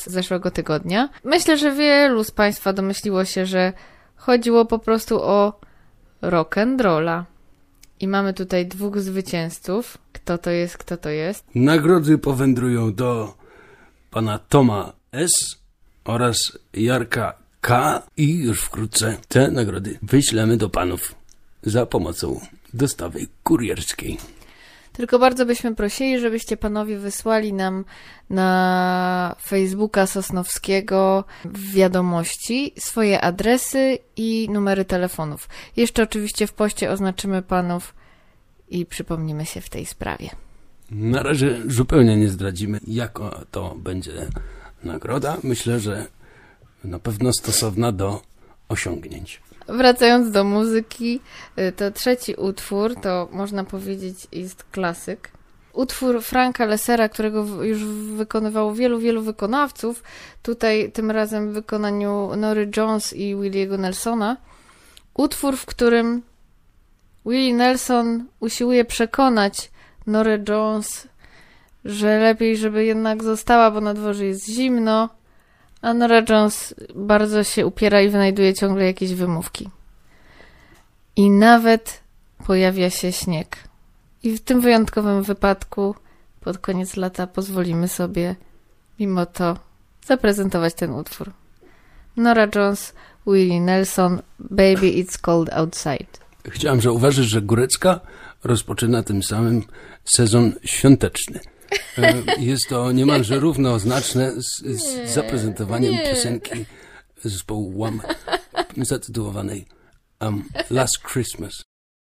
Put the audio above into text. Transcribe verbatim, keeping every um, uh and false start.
z zeszłego tygodnia. Myślę, że wielu z Państwa domyśliło się, że chodziło po prostu o rock'n'rolla. I mamy tutaj dwóch zwycięzców. Kto to jest, kto to jest? Nagrody powędrują do pana Toma S. oraz Jarka K. I już wkrótce te nagrody wyślemy do panów za pomocą dostawy kurierskiej. Tylko bardzo byśmy prosili, żebyście panowie wysłali nam na Facebooka Sosnowskiego w wiadomości swoje adresy i numery telefonów. Jeszcze oczywiście w poście oznaczymy panów i przypomnimy się w tej sprawie. Na razie zupełnie nie zdradzimy, jaka to będzie nagroda. Myślę, że na pewno stosowna do osiągnięć. Wracając do muzyki, to trzeci utwór, to można powiedzieć jest klasyk. Utwór Franka Lessera, którego już wykonywało wielu, wielu wykonawców. Tutaj tym razem w wykonaniu Nory Jones i Williego Nelsona. Utwór, w którym Willie Nelson usiłuje przekonać Norę Jones, że lepiej, żeby jednak została, bo na dworze jest zimno. A Nora Jones bardzo się upiera i wynajduje ciągle jakieś wymówki. I nawet pojawia się śnieg. I w tym wyjątkowym wypadku pod koniec lata pozwolimy sobie mimo to zaprezentować ten utwór. Nora Jones, Willie Nelson, Baby It's Cold Outside. Chciałem zauważyć, że Górecka rozpoczyna tym samym sezon świąteczny. Jest to niemalże równoznaczne z, z zaprezentowaniem nie. piosenki zespołu Wham zatytułowanej um, Last Christmas.